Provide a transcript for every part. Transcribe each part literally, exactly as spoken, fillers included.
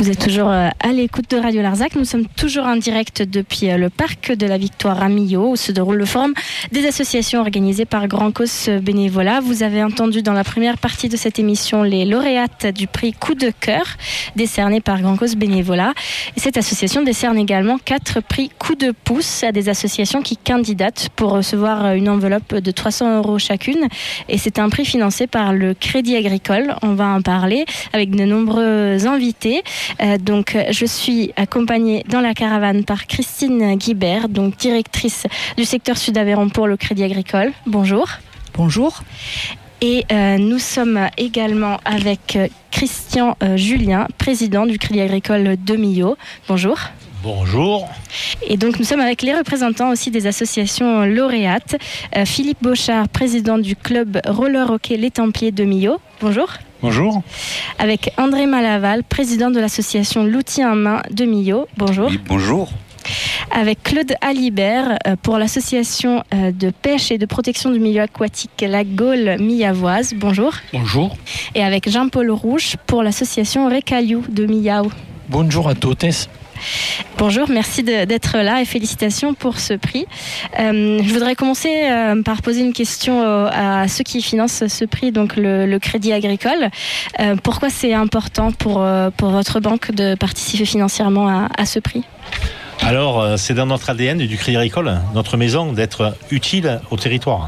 Vous êtes toujours à l'écoute de Radio Larzac. Nous sommes toujours en direct depuis le parc de la Victoire à Millau, où se déroule le forum des associations organisées par Grand Cause Bénévolat. Vous avez entendu dans la première partie de cette émission les lauréates du prix Coup de cœur, décerné par Grand Cause Bénévolat. Et cette association décerne également quatre prix Coup de pouce à des associations qui candidatent pour recevoir une enveloppe de trois cents euros chacune. Et c'est un prix financé par le Crédit Agricole. On va en parler avec de nombreux invités. Euh, donc, je suis accompagnée dans la caravane par Christine Guibert, donc directrice du secteur Sud-Aveyron pour le Crédit Agricole. Bonjour. Bonjour. Et euh, nous sommes également avec Christian euh, Julien, président du Crédit Agricole de Millau. Bonjour. Bonjour. Et donc nous sommes avec les représentants aussi des associations lauréates. Euh, Philippe Beauchard, président du club roller hockey Les Templiers de Millau. Bonjour. Bonjour. Avec André Malaval, président de l'association L'Outil en main de Millau. Bonjour. Oui, bonjour. Avec Claude Alibert pour l'association de pêche et de protection du milieu aquatique La Gaule Millavoise. Bonjour. Bonjour. Et avec Jean-Paul Rouge pour l'association Récaliou de Millau. Bonjour à tous. Bonjour, merci de, d'être là et félicitations pour ce prix. Euh, je voudrais commencer euh, par poser une question euh, à ceux qui financent ce prix, donc le, le Crédit Agricole. Euh, pourquoi c'est important pour, euh, pour votre banque de participer financièrement à, à ce prix ? Alors, c'est dans notre A D N du Crédit Agricole, notre maison, d'être utile au territoire.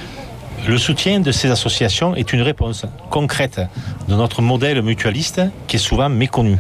Le soutien de ces associations est une réponse concrète de notre modèle mutualiste qui est souvent méconnu.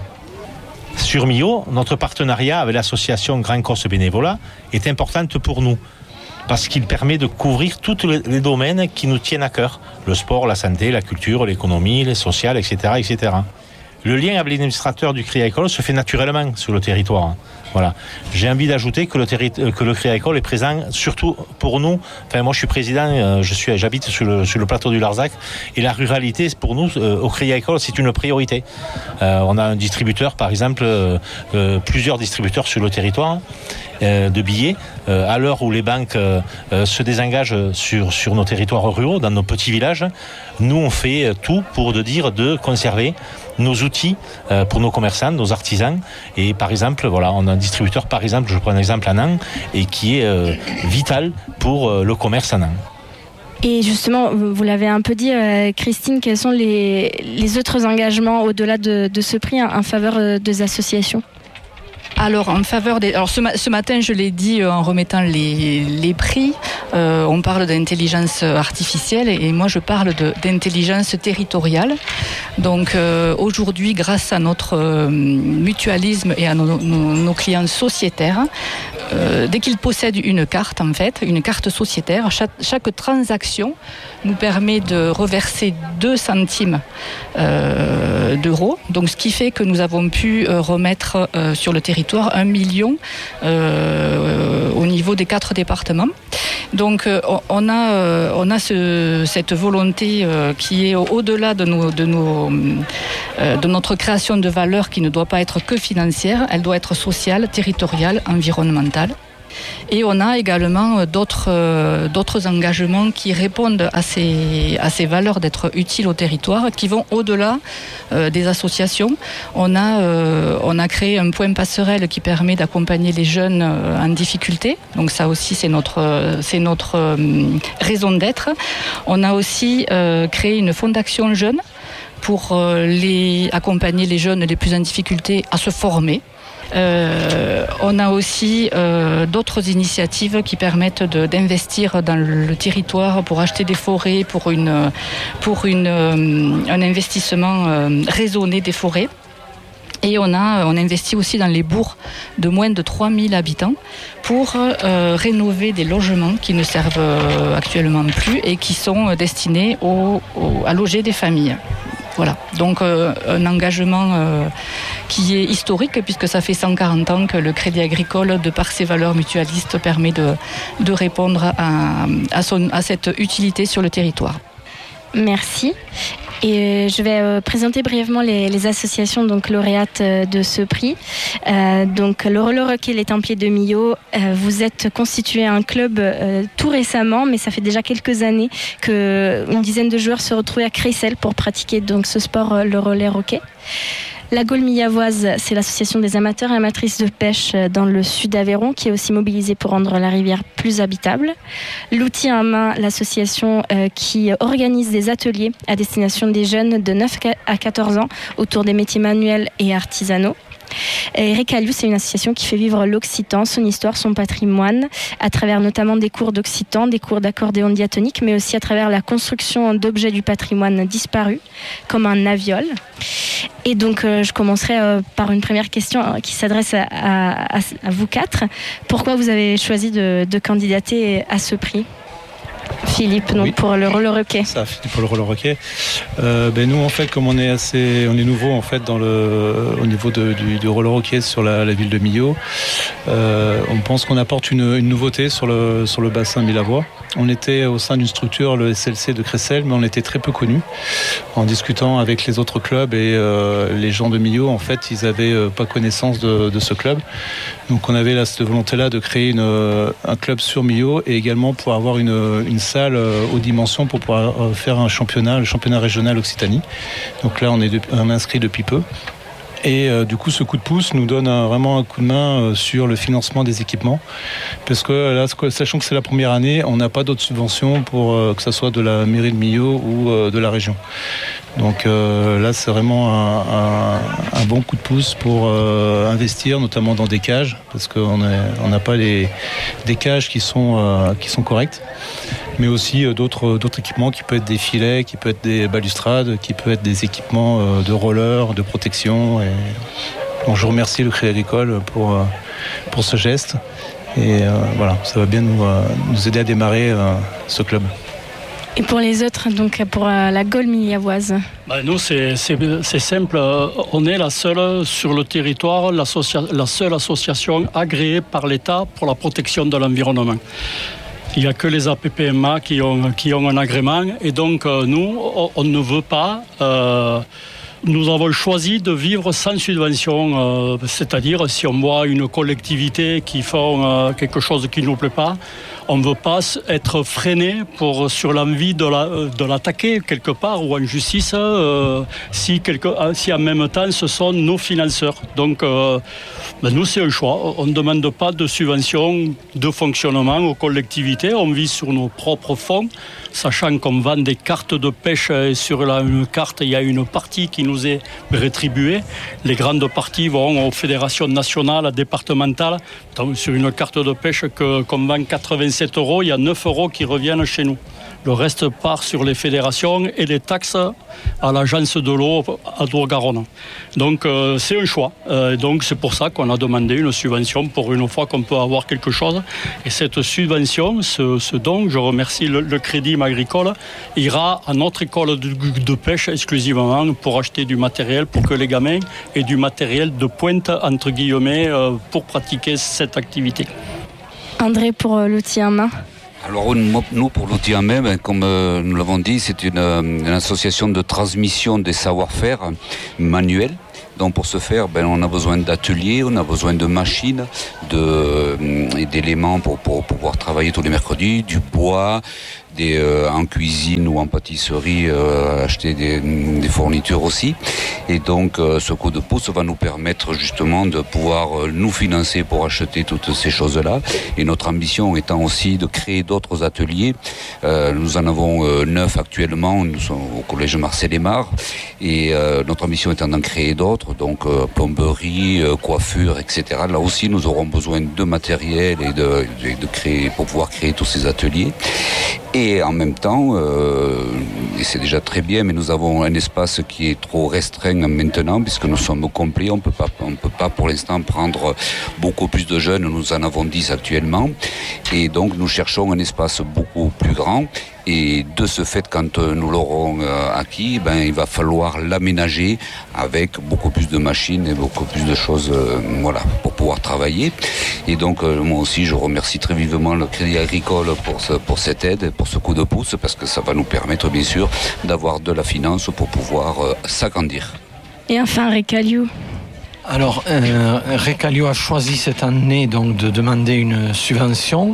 Sur Millau, notre partenariat avec l'association Grand Cause Bénévolat est importante pour nous parce qu'il permet de couvrir tous les domaines qui nous tiennent à cœur. Le sport, la santé, la culture, l'économie, le social, et cetera, et cetera. Le lien avec l'administrateur du Crédit Agricole se fait naturellement sur le territoire. Voilà. J'ai envie d'ajouter que le, terri- que le Crédit Agricole est présent surtout pour nous. Enfin, moi, je suis président, je suis, j'habite sur le, sur le plateau du Larzac, et la ruralité, pour nous, euh, au Crédit Agricole, c'est une priorité. Euh, on a un distributeur, par exemple, euh, euh, plusieurs distributeurs sur le territoire euh, de billets. Euh, à l'heure où les banques euh, euh, se désengagent sur, sur nos territoires ruraux, dans nos petits villages, nous, on fait tout pour de dire de conserver nos outils euh, pour nos commerçants, nos artisans. Et par exemple, voilà, on a un distributeur, par exemple, je prends un exemple à Nantes, et qui est euh, vital pour euh, le commerce à Nantes. Et justement, vous l'avez un peu dit, euh, Christine, quels sont les, les autres engagements au-delà de, de ce prix en faveur des associations ? Alors, en faveur des. Alors, ce, ma... ce matin, je l'ai dit en remettant les, les prix. Euh, on parle d'intelligence artificielle et moi, je parle de... d'intelligence territoriale. Donc, euh, aujourd'hui, grâce à notre euh, mutualisme et à nos, nos, nos clients sociétaires, euh, dès qu'ils possèdent une carte, en fait, une carte sociétaire, chaque, chaque transaction nous permet de reverser deux centimes euh, d'euros. Donc, ce qui fait que nous avons pu euh, remettre euh, sur le territoire un million euh, au niveau des quatre départements. Donc euh, on a, euh, on a ce, cette volonté euh, qui est au-delà de, nos, de, nos, euh, de notre création de valeur qui ne doit pas être que financière, elle doit être sociale, territoriale, environnementale. Et on a également d'autres, euh, d'autres engagements qui répondent à ces, à ces valeurs d'être utiles au territoire, qui vont au-delà euh, des associations. On a, euh, on a créé un point passerelle qui permet d'accompagner les jeunes euh, en difficulté. Donc ça aussi, c'est notre, c'est notre euh, raison d'être. On a aussi euh, créé une fondation jeune pour euh, les, accompagner les jeunes les plus en difficulté à se former. Euh, on a aussi euh, d'autres initiatives qui permettent de, d'investir dans le, le territoire pour acheter des forêts, pour, une, pour une, euh, un investissement euh, raisonné des forêts. Et on a, on investit aussi dans les bourgs de moins de trois mille habitants pour euh, rénover des logements qui ne servent euh, actuellement plus et qui sont destinés au, au, à loger des familles. Voilà, donc euh, un engagement euh, qui est historique puisque ça fait cent quarante ans que le Crédit Agricole, de par ses valeurs mutualistes, permet de, de répondre à, à, son, à cette utilité sur le territoire. Merci. Et je vais euh, présenter brièvement les, les associations donc lauréates euh, de ce prix. Euh, donc le roller hockey Les Templiers de Millau, euh, vous êtes constitué un club euh, tout récemment, mais ça fait déjà quelques années que une dizaine de joueurs se retrouvaient à Cressel pour pratiquer donc ce sport, euh, le roller hockey. La Gaule Millavoise, c'est l'association des amateurs et amatrices de pêche dans le sud d'Aveyron qui est aussi mobilisée pour rendre la rivière plus habitable. L'outil en main, l'association euh, qui organise des ateliers à destination des jeunes de neuf à quatorze ans autour des métiers manuels et artisanaux. Et Récaliou, c'est une association qui fait vivre l'occitan, son histoire, son patrimoine, à travers notamment des cours d'occitan, des cours d'accordéon diatonique, mais aussi à travers la construction d'objets du patrimoine disparus, comme un aviole. Et donc, euh, je commencerai euh, par une première question euh, qui s'adresse à, à, à vous quatre. Pourquoi vous avez choisi de, de candidater à ce prix ? Philippe, donc oui. Pour le roller hockey. Ça, Philippe pour le roller hockey. Euh, ben nous, en fait, comme on est assez, on est nouveau en fait dans le, au niveau de, du, du roller hockey sur la, la ville de Millau, euh, on pense qu'on apporte une, une nouveauté sur le sur le bassin Millavois. On était au sein d'une structure, le S L C de Cressel, mais on était très peu connus. En discutant avec les autres clubs et euh, les gens de Millau, en fait, ils n'avaient euh, pas connaissance de, de ce club. Donc, on avait là, cette volonté-là de créer une, un club sur Millau et également pour avoir une, une salle euh, aux dimensions pour pouvoir euh, faire un championnat, le championnat régional Occitanie. Donc là, on est, de, on est inscrit depuis peu. Et euh, du coup, ce coup de pouce nous donne un, vraiment un coup de main euh, sur le financement des équipements. Parce que là, sachant que c'est la première année, on n'a pas d'autres subventions pour euh, que ce soit de la mairie de Millau ou euh, de la région. Donc euh, là, c'est vraiment un, un, un bon coup de pouce pour euh, investir, notamment dans des cages, parce qu'on on n'a pas les, des cages qui sont, euh, qui sont correctes, mais aussi euh, d'autres, d'autres équipements qui peuvent être des filets, qui peuvent être des balustrades, qui peuvent être des équipements euh, de roller, de protection. Et... Donc, je remercie le Crédit Agricole pour, euh, pour ce geste. Et euh, voilà, ça va bien nous, euh, nous aider à démarrer euh, ce club. Et pour les autres, donc pour euh, la Gaule Millavoise. Ben nous, c'est, c'est, c'est simple. On est la seule sur le territoire, la seule association agréée par l'État pour la protection de l'environnement. Il n'y a que les A P P M A qui ont, qui ont un agrément. Et donc, euh, nous, on, on ne veut pas... Euh, Nous avons choisi de vivre sans subvention, euh, c'est-à-dire si on voit une collectivité qui fait euh, quelque chose qui ne nous plaît pas, on ne veut pas être freiné pour, sur l'envie de, la, de l'attaquer quelque part ou en justice euh, si, quelque, si en même temps ce sont nos financeurs. Donc euh, ben nous c'est un choix, on ne demande pas de subvention de fonctionnement aux collectivités, on vit sur nos propres fonds, sachant qu'on vend des cartes de pêche et sur la, une carte il y a une partie qui nous est rétribuée. Les grandes parties vont aux fédérations nationales, départementales. Donc, sur une carte de pêche que, qu'on vend quatre-vingt-sept euros, il y a neuf euros qui reviennent chez nous. Le reste part sur les fédérations et les taxes à l'agence de l'eau à Dour-Garonne. Donc euh, c'est un choix. Euh, donc c'est pour ça qu'on a demandé une subvention pour une fois qu'on peut avoir quelque chose. Et cette subvention, ce, ce don, je remercie le, le Crédit Agricole, ira à notre école de, de pêche exclusivement pour acheter du matériel pour que les gamins aient du matériel de pointe entre guillemets euh, pour pratiquer cette activité. André, pour euh, l'outil en main. Alors nous, pour l'outil en main, comme euh, nous l'avons dit, c'est une, une association de transmission des savoir-faire manuels. Donc pour ce faire, ben, on a besoin d'ateliers, on a besoin de machines, de, et d'éléments pour, pour, pour pouvoir travailler tous les mercredis, du bois, des, euh, en cuisine ou en pâtisserie, euh, acheter des, des fournitures aussi. Et donc euh, ce coup de pouce va nous permettre justement de pouvoir euh, nous financer pour acheter toutes ces choses-là. Et notre ambition étant aussi de créer d'autres ateliers. Euh, nous en avons euh, neuf actuellement, nous sommes au collège Marcel Aymar. Et euh, notre ambition étant d'en créer d'autres, donc euh, plomberie, euh, coiffure, et cetera. Là aussi, nous aurons besoin de matériel et de, de, de créer pour pouvoir créer tous ces ateliers. Et en même temps, euh, et c'est déjà très bien, mais nous avons un espace qui est trop restreint maintenant, puisque nous sommes complets. On peut pas, on peut pas pour l'instant prendre beaucoup plus de jeunes. Nous en avons dix actuellement. Et donc, nous cherchons un espace beaucoup plus grand. Et de ce fait, quand nous l'aurons acquis, ben, il va falloir l'aménager avec beaucoup plus de machines et beaucoup plus de choses euh, voilà, pour pouvoir travailler. Et donc, euh, moi aussi, je remercie très vivement le Crédit Agricole pour, ce, pour cette aide, pour ce coup de pouce, parce que ça va nous permettre, bien sûr, d'avoir de la finance pour pouvoir euh, s'agrandir. Et enfin, Récaliou. Alors, euh, Récaliou a choisi cette année donc, de demander une subvention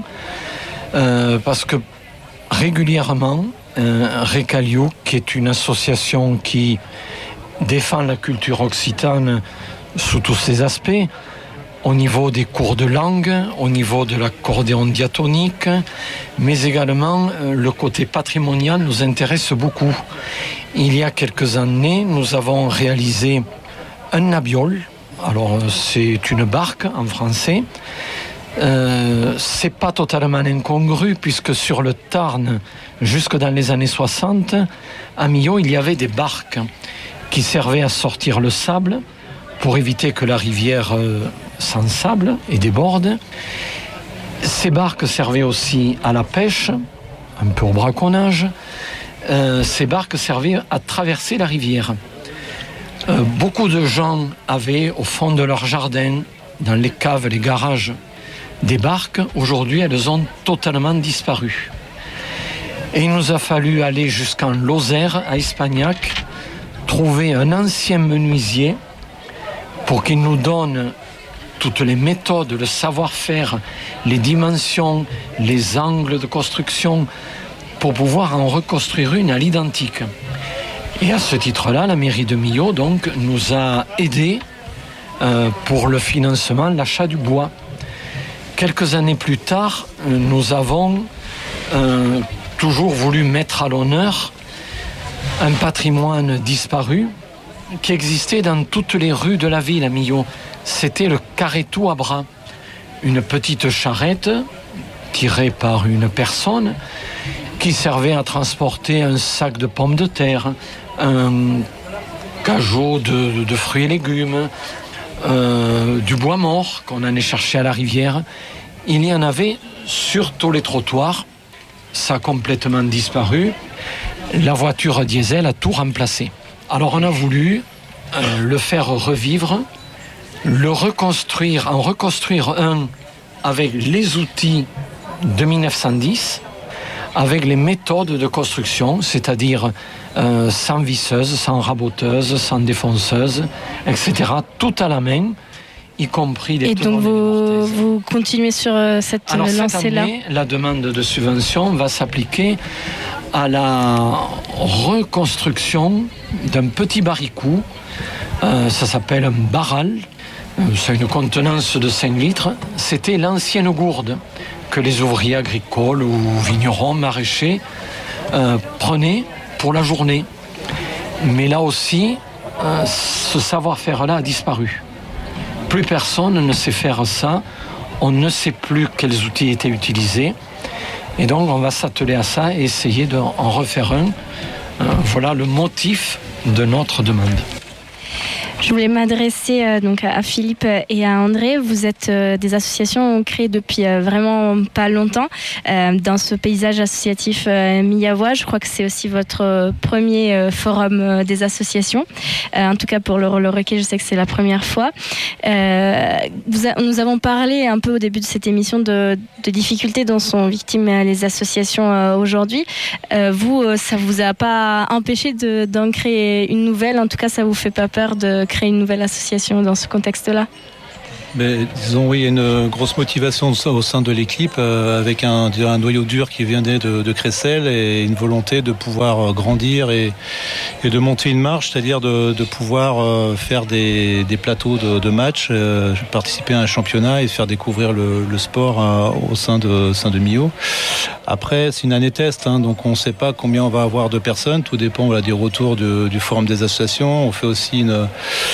euh, parce que régulièrement, euh, Récaliou, qui est une association qui défend la culture occitane sous tous ses aspects, au niveau des cours de langue, au niveau de l'accordéon diatonique, mais également le côté patrimonial nous intéresse beaucoup. Il y a quelques années, nous avons réalisé un nabiol. Alors, c'est une barque en français. Euh, c'est pas totalement incongru puisque sur le Tarn, jusque dans les années soixante, à Millau, il y avait des barques qui servaient à sortir le sable pour éviter que la rivière euh, s'ensable et déborde. Ces barques servaient aussi à la pêche, un peu au braconnage. Euh, ces barques servaient à traverser la rivière. Euh, beaucoup de gens avaient au fond de leur jardin, dans les caves, les garages, des barques. Aujourd'hui, elles ont totalement disparu. Et il nous a fallu aller jusqu'en Lozère, à Espagnac, trouver un ancien menuisier pour qu'il nous donne toutes les méthodes, le savoir-faire, les dimensions, les angles de construction, pour pouvoir en reconstruire une à l'identique. Et à ce titre-là, la mairie de Millau donc, nous a aidés euh, pour le financement, l'achat du bois. Quelques années plus tard, nous avons euh, toujours voulu mettre à l'honneur un patrimoine disparu qui existait dans toutes les rues de la ville à Millau. C'était le carretou à bras, une petite charrette tirée par une personne qui servait à transporter un sac de pommes de terre, un cajot de, de fruits et légumes, euh, du bois mort qu'on allait chercher à la rivière. Il y en avait sur tous les trottoirs. Ça a complètement disparu. La voiture diesel a tout remplacé. Alors on a voulu euh, le faire revivre, le reconstruire, en reconstruire un avec les outils de mille neuf cent dix, avec les méthodes de construction, c'est-à-dire euh, sans visseuse, sans raboteuse, sans défonceuse, et cetera, tout à la main, y compris les Et donc vous, vous continuez sur euh, cette Alors, lancée-là. cette année, la demande de subvention va s'appliquer à la reconstruction d'un petit baricou. Euh, ça s'appelle un barral. Euh, c'est une contenance de cinq litres. C'était l'ancienne gourde que les ouvriers agricoles ou vignerons, maraîchers euh, prenaient pour la journée. Mais là aussi, euh, ce savoir-faire-là a disparu. Plus personne ne sait faire ça. On ne sait plus quels outils étaient utilisés. Et donc, on va s'atteler à ça et essayer d'en refaire un. Euh, voilà le motif de notre demande. Je voulais m'adresser euh, donc à Philippe et à André. Vous êtes euh, des associations créées depuis euh, vraiment pas longtemps euh, dans ce paysage associatif euh, millau. Je crois que c'est aussi votre euh, premier euh, forum euh, des associations. Euh, en tout cas pour le roller hockey, je sais que c'est la première fois. Euh, vous a, nous avons parlé un peu au début de cette émission de, de difficultés dont sont victimes euh, les associations euh, aujourd'hui. Euh, vous, euh, ça vous a pas empêché de, d'en créer une nouvelle? En tout cas, ça vous fait pas peur de créer une nouvelle association dans ce contexte-là? Mais, disons, oui, il y a une grosse motivation au sein de l'équipe, euh, avec un, un noyau dur qui vient de, de Cressel et une volonté de pouvoir grandir et, et de monter une marche, c'est-à-dire de, de pouvoir euh, faire des, des plateaux de, de matchs, euh, participer à un championnat et faire découvrir le, le sport euh, au sein de, au sein de Millau. Après, c'est une année test, hein, donc on ne sait pas combien on va avoir de personnes, tout dépend voilà, des retours de, du forum des associations. On fait aussi une...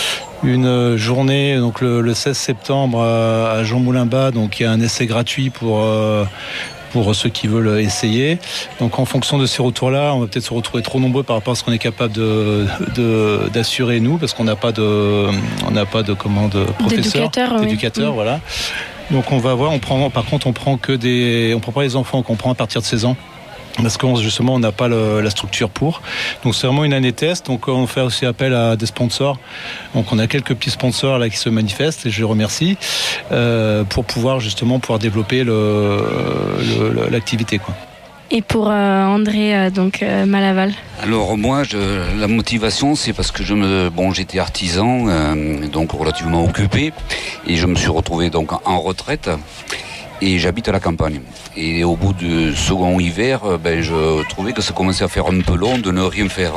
une journée donc le, le seize septembre à, à Jean Moulin-Bas, donc il y a un essai gratuit pour euh, pour ceux qui veulent essayer. Donc en fonction de ces retours-là, on va peut-être se retrouver trop nombreux par rapport à ce qu'on est capable de, de d'assurer nous, parce qu'on n'a pas de on n'a pas de commande professeur, d'éducateur, d'éducateur, oui. Voilà. Donc on va voir, on prend par contre on prend que des on prend pas les enfants, qu'on prend à partir de seize ans. Parce que justement on n'a pas le, la structure pour. Donc c'est vraiment une année test. Donc on fait aussi appel à des sponsors. Donc on a quelques petits sponsors là qui se manifestent et je les remercie euh, pour pouvoir justement pouvoir développer le, le, l'activité quoi. Et pour euh, André euh, donc euh, Malaval. Alors moi, je, la motivation, c'est parce que je me, bon, j'étais artisan, euh, donc relativement occupé, et je me suis retrouvé donc en retraite. et j'habite à la campagne. Et au bout du second hiver, ben, je trouvais que ça commençait à faire un peu long de ne rien faire.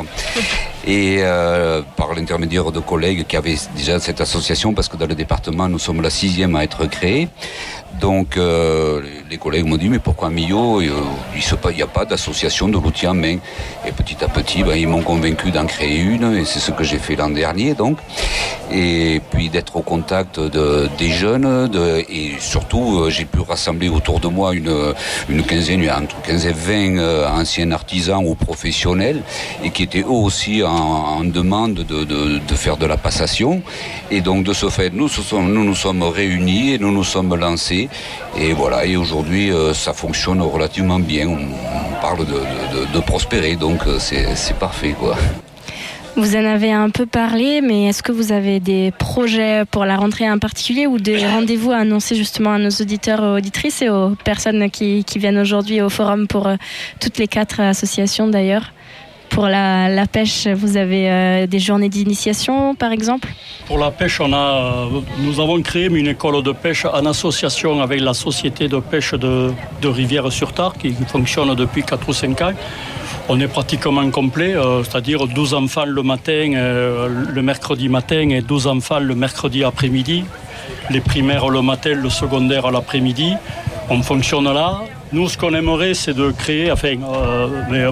Et euh, par l'intermédiaire de collègues qui avaient déjà cette association, parce que dans le département, nous sommes la sixième à être créée. Donc euh, les collègues m'ont dit, mais pourquoi à Millau, il n'y a pas d'association de l'outil en main? Et petit à petit, ben, ils m'ont convaincu d'en créer une, et c'est ce que j'ai fait l'an dernier. Donc. Et puis d'être au contact de, des jeunes, de, et surtout, j'ai pu rassembler autour de moi une, une quinzaine, entre quinze et vingt euh, anciens artisans ou professionnels, et qui étaient eux aussi en, en demande de, de, de faire de la passation. Et donc de ce fait, nous nous, nous sommes réunis et nous nous sommes lancés. Et voilà, et aujourd'hui, euh, ça fonctionne relativement bien. On, on parle de, de, de, de prospérer, donc c'est, c'est parfait, quoi. Vous en avez un peu parlé, mais est-ce que vous avez des projets pour la rentrée en particulier ou des rendez-vous à annoncer justement à nos auditeurs et auditrices et aux personnes qui, qui viennent aujourd'hui au forum pour euh, toutes les quatre associations d'ailleurs? Pour la, la pêche, vous avez euh, des journées d'initiation par exemple? Pour la pêche, on a, nous avons créé une école de pêche en association avec la société de pêche de, de Rivière-sur-Tard qui fonctionne depuis quatre ou cinq ans. On est pratiquement complet, euh, c'est-à-dire douze enfants le matin, euh, le mercredi matin et douze enfants le mercredi après-midi. Les primaires le matin, le secondaire l'après-midi. On fonctionne là. Nous, ce qu'on aimerait, c'est de créer, enfin, euh, mais,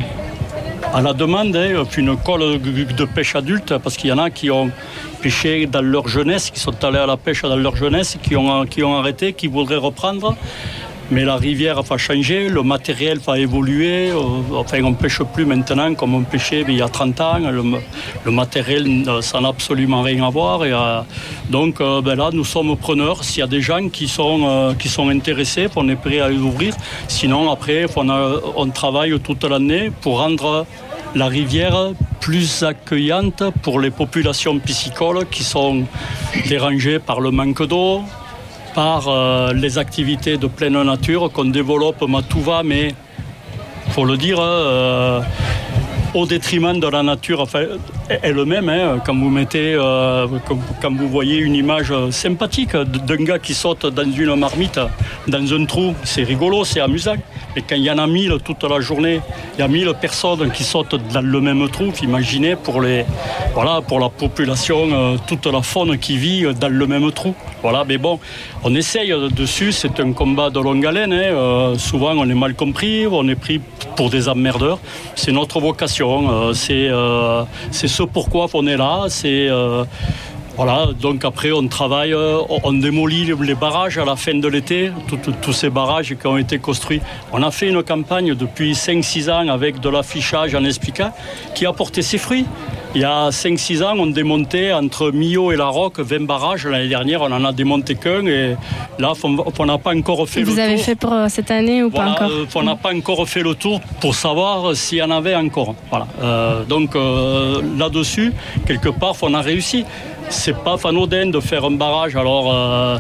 à la demande, hein, une école de pêche adulte, parce qu'il y en a qui ont pêché dans leur jeunesse, qui sont allés à la pêche dans leur jeunesse, qui ont, qui ont arrêté, qui voudraient reprendre. Mais la rivière va changer, le matériel va évoluer. Enfin, on ne pêche plus maintenant comme on pêchait il y a trente ans. Le, le matériel, ça n'a absolument rien à voir. Et, euh, donc ben là, nous sommes preneurs. S'il y a des gens qui sont, euh, qui sont intéressés, on est prêt à les ouvrir. Sinon, après, on, a, on travaille toute l'année pour rendre la rivière plus accueillante pour les populations piscicoles qui sont dérangées par le manque d'eau, par euh, les activités de pleine nature qu'on développe à tout va, mais il faut le dire, euh, au détriment de la nature enfin, elle-même. Hein, quand vous mettez, euh, quand, quand vous voyez une image sympathique d'un gars qui saute dans une marmite, dans un trou, c'est rigolo, c'est amusant. Et quand il y en a mille toute la journée, il y a mille personnes qui sautent dans le même trou, imaginez pour, les, voilà, pour la population, euh, toute la faune qui vit dans le même trou. Voilà, mais bon, on essaye dessus, c'est un combat de longue haleine. Hein, euh, souvent, on est mal compris, on est pris pour des emmerdeurs. C'est notre vocation, euh, c'est, euh, c'est ce pourquoi on est là, c'est... Euh, Voilà, donc après on travaille, on démolit les barrages à la fin de l'été, tous ces barrages qui ont été construits. On a fait une campagne depuis cinq six ans avec de l'affichage en expliquant qui a porté ses fruits. Il y a cinq six ans, on démontait entre Millau et La Roque vingt barrages. L'année dernière, on en a démonté qu'un et là, on n'a pas encore fait le tour. Vous avez fait pour cette année ou voilà, pas encore? On n'a pas encore fait le tour pour savoir s'il y en avait encore. Voilà. Euh, donc euh, là-dessus, quelque part, on a réussi. C'est pas anodin de faire un barrage. Alors, euh,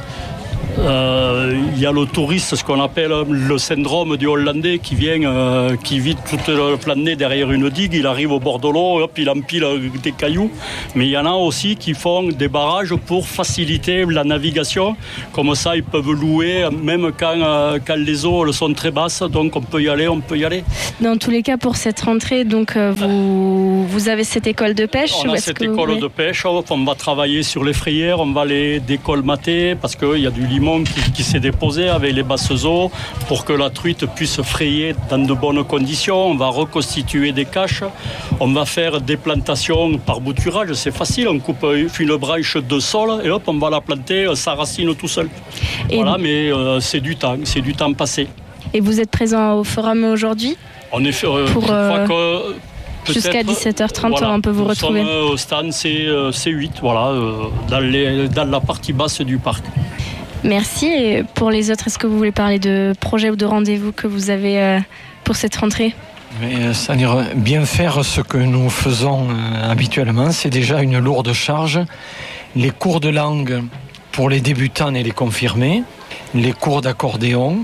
euh, il y a le touriste, ce qu'on appelle le syndrome du Hollandais, qui vient, euh, qui vit toute l'année derrière une digue. Il arrive au bord de l'eau, hop, il empile des cailloux. Mais il y en a aussi qui font des barrages pour faciliter la navigation. Comme ça, ils peuvent louer, même quand, euh, quand les eaux sont très basses. Donc, on peut y aller, on peut y aller. Dans tous les cas, pour cette rentrée, donc euh, vous, vous avez cette école de pêche. On a cette école de pêche. On va travailler sur les frayères, on va les décolmater parce qu'il y a du limon qui, qui s'est déposé avec les basses eaux pour que la truite puisse frayer dans de bonnes conditions. On va reconstituer des caches. On va faire des plantations par bouturage. C'est facile. On coupe une branche de sol et hop, on va la planter. Ça racine tout seul. Et voilà, mais euh, c'est du temps. C'est du temps passé. Et vous êtes présent au forum aujourd'hui? En effet, euh, pour, je crois euh... que... Jusqu'à dix-sept heures trente, voilà, on peut vous retrouver. Nous sommes au stand C huit, voilà, euh, dans, les, dans la partie basse du parc. Merci. Et pour les autres, est-ce que vous voulez parler de projets ou de rendez-vous que vous avez euh, pour cette rentrée? Mais, c'est-à-dire bien faire ce que nous faisons euh, habituellement, c'est déjà une lourde charge. Les cours de langue pour les débutants et les confirmés, les cours d'accordéon.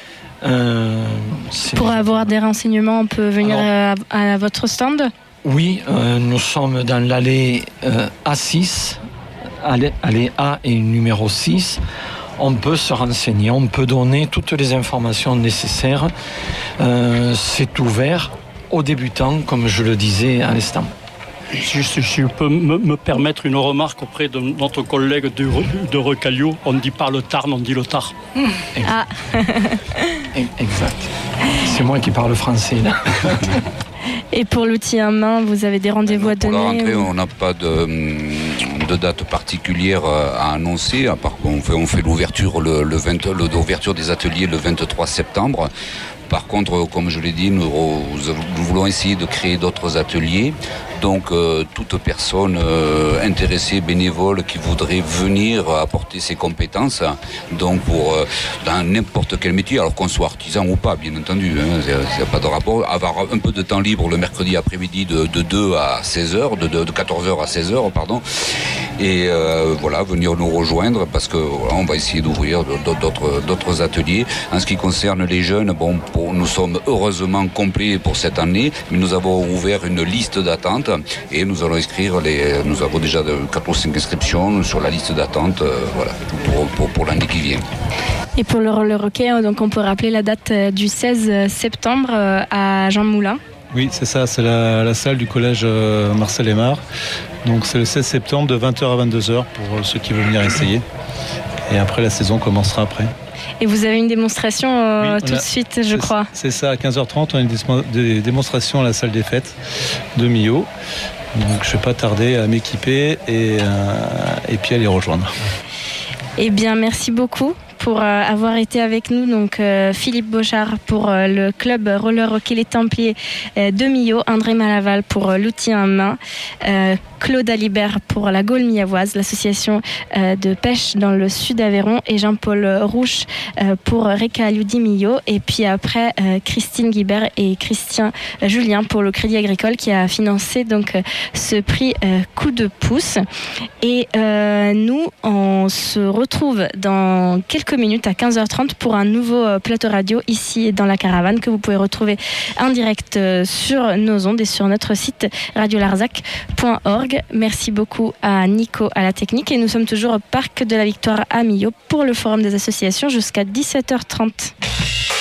Euh, Pour avoir des renseignements, on peut venir Alors, à, à votre stand? Oui, euh, nous sommes dans l'allée euh, A six, allée, allée A et numéro six. on peut se renseigner, on peut donner toutes les informations nécessaires. Euh, c'est ouvert aux débutants, comme je le disais à l'instant. Si, si je peux me, me permettre une remarque auprès de notre collègue de, de Recalio, on ne dit pas le Tarn, on dit le Tar. Ah. Exact. C'est moi qui parle français là. Et pour l'outil en main, vous avez des rendez-vous à Pour donner la rentrée, ou... on n'a pas de, de date particulière à annoncer, à part qu'on fait, on fait l'ouverture, le, le vingt, l'ouverture des ateliers le vingt-trois septembre. Par contre, comme je l'ai dit, nous, nous voulons essayer de créer d'autres ateliers. Donc, euh, toute personne euh, intéressée, bénévole, qui voudrait venir apporter ses compétences, donc pour euh, dans n'importe quel métier, alors qu'on soit artisan ou pas, bien entendu, hein, il n'y a pas de rapport. Avoir un peu de temps libre le mercredi après-midi de, de deux à seize heures, de, de, de quatorze heures à seize heures, pardon. Et euh, voilà, venir nous rejoindre parce que voilà, on va essayer d'ouvrir d'autres, d'autres ateliers. En ce qui concerne les jeunes, bon, pour, nous sommes heureusement complets pour cette année, mais nous avons ouvert une liste d'attente et nous allons inscrire les. Nous avons déjà quatre ou cinq inscriptions sur la liste d'attente, euh, voilà, pour, pour, pour l'année qui vient. Et pour le roller hockey, donc on peut rappeler la date du seize septembre à Jean Moulin. Oui, c'est ça, c'est la, la salle du collège euh, Marcel Aymar. Donc c'est le seize septembre de vingt heures à vingt-deux heures pour ceux qui veulent venir essayer. Et après, la saison commencera après. Et vous avez une démonstration euh, oui, tout a, de suite, je c'est, crois. C'est ça, à quinze heures trente, on a une des démonstrations à la salle des fêtes de Millau. Donc je ne vais pas tarder à m'équiper et, euh, et puis à les rejoindre. Eh bien, merci beaucoup pour euh, avoir été avec nous. Donc euh, Philippe Bochard pour euh, le club roller hockey Les Templiers euh, de Millau, André Malaval pour euh, l'outil en main, euh, Claude Alibert pour la Gaule Millavoise, l'association euh, de pêche dans le sud Aveyron, et Jean-Paul Rouche euh, pour Reka Aludi Millau. Et puis après euh, Christine Guibert et Christian euh, Julien pour le Crédit Agricole qui a financé donc euh, ce prix euh, coup de pouce. Et euh, nous on se retrouve dans quelques minutes à quinze heures trente pour un nouveau euh, plateau radio ici dans la caravane que vous pouvez retrouver en direct euh, sur nos ondes et sur notre site radio larzac point org. Merci beaucoup à Nico à la technique et nous sommes toujours au Parc de la Victoire à Millau pour le Forum des associations jusqu'à dix-sept heures trente.